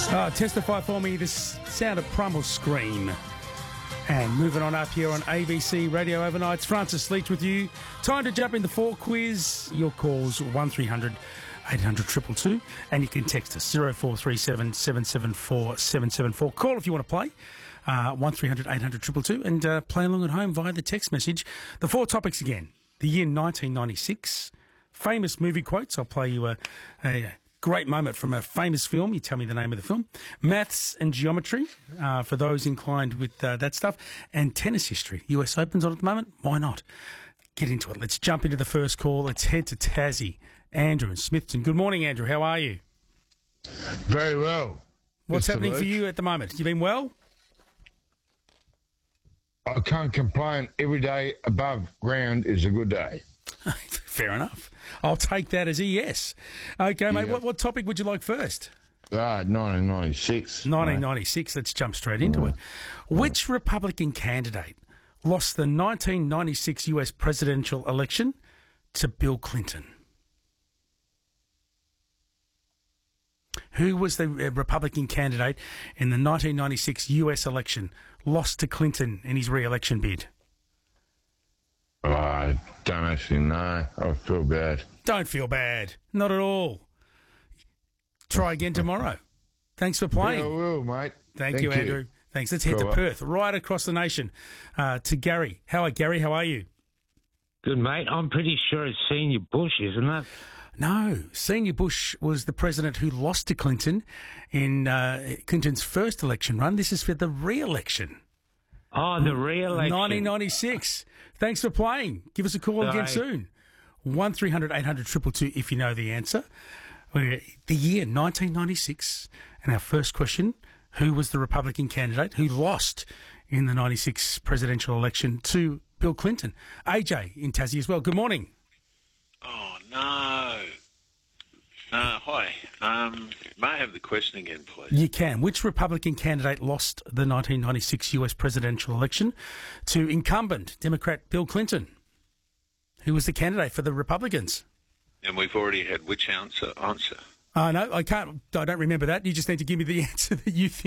Testify for me the sound of Primal Scream. And moving on up here on ABC Radio Overnight, it's Francis Leach with you. Time to jump in the 4 quiz. Your calls 1300 800 222, and you can text us 0437 774 774. Call if you want to play. 1300 800 222 and play along at home via the text message. The 4 topics again. The year 1996. Famous movie quotes. I'll play you a great moment from a famous film. You tell me the name of the film. Maths and geometry, for those inclined with that stuff. And tennis history. US Open's on at the moment. Why not? Get into it. Let's jump into the first call. Let's head to Tassie. Andrew in Smithton. Good morning, Andrew. How are you? Very well. What's Mr. happening Leach. for you at the moment? You been well? I can't complain. Every day above ground is a good day. Fair enough. I'll take that as a yes. Okay, mate. Yeah. What topic would you like first? 1996. 1996. Let's jump straight into it. Which Republican candidate lost the 1996 US presidential election to Bill Clinton? Who was the Republican candidate in the 1996 US election, lost to Clinton in his re-election bid? I don't actually know. I feel bad. Don't feel bad. Not at all. Try again tomorrow. Thanks for playing. Yeah, I will, mate. Thank you, Andrew. Thanks. Let's head to Cool. Perth, right across the nation, to Gary. Gary, how are you? Good, mate. I'm pretty sure it's Senior Bush, isn't it? No, Senior Bush was the president who lost to Clinton in Clinton's first election run. This is for the re-election. Oh, the re-election. 1996. Thanks for playing. Give us a call again soon. 1300 800 222 if you know the answer. The year 1996. And our first question, who was the Republican candidate who lost in the 96 presidential election to Bill Clinton? AJ in Tassie as well. Good morning. Oh, no. Hi. May I have the question again, please? You can. Which Republican candidate lost the 1996 US presidential election to incumbent Democrat Bill Clinton? Who was the candidate for the Republicans? And we've already had which answer? No, I can't. I don't remember that. You just need to give me the answer that you think.